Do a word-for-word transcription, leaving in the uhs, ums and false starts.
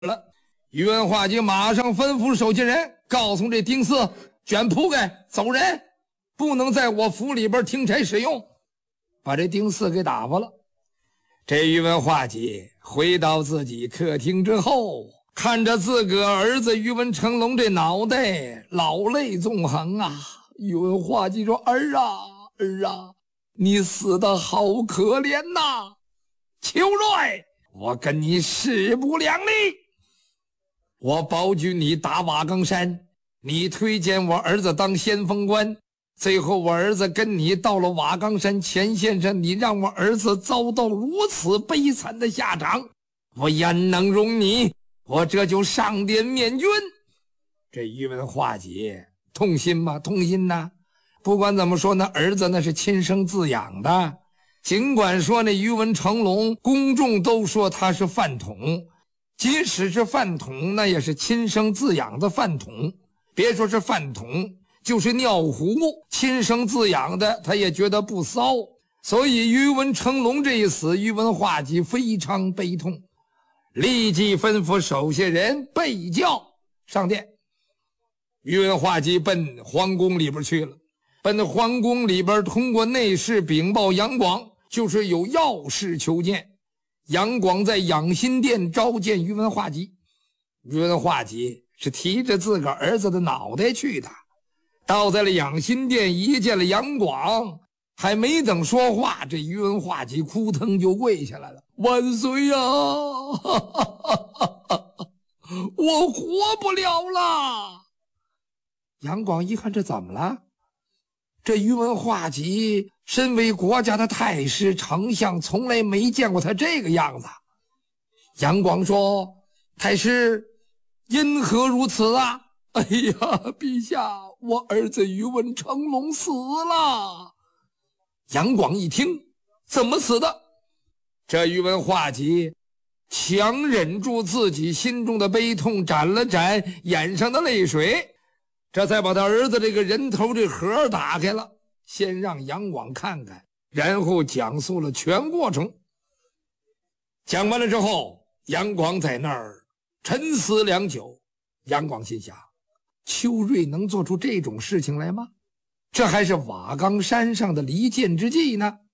了。宇文化及马上吩咐手下人，告诉这丁四卷铺盖走人，不能在我府里边听差使用，把这丁四给打发了。这宇文化及回到自己客厅之后，看着自个儿子宇文成龙这脑袋，老泪纵横啊。宇文化及说：“儿啊儿啊，你死得好可怜呐！秋瑞，我跟你势不两立。我保举你打瓦岗山，你推荐我儿子当先锋官，最后我儿子跟你到了瓦岗山前线上，你让我儿子遭到如此悲惨的下场，我焉能容你？我这就上殿面君。”这宇文化及痛心吗？痛心呐！不管怎么说呢，儿子那是亲生自养的，尽管说那宇文成龙公众都说他是饭桶，即使是饭桶，那也是亲生自养的饭桶。别说是饭桶，就是尿壶亲生自养的，他也觉得不骚。所以宇文成龙这一死，宇文化及非常悲痛，立即吩咐手下人备轿上殿。宇文化及奔皇宫里边去了，奔皇宫里边通过内侍禀报杨广，就是有要事求见。杨广在养心殿召见宇文化及，宇文化及是提着自个儿子的脑袋去的，到在了养心殿，一见了杨广，还没等说话，这宇文化及哭腾就跪下来了：“万岁呀、啊！我活不了了！”杨广一看，这怎么了？这宇文化及身为国家的太师丞相，从来没见过他这个样子。杨广说：“太师，因何如此啊？”“哎呀，陛下，我儿子宇文成龙死了。”杨广一听，怎么死的？这宇文化及强忍住自己心中的悲痛，斩了斩眼上的泪水，这才把他儿子这个人头这盒打开了，先让杨广看看，然后讲述了全过程。讲完了之后，杨广在那儿沉思良久。杨广心想，秋瑞能做出这种事情来吗？这还是瓦岗山上的离间之计呢。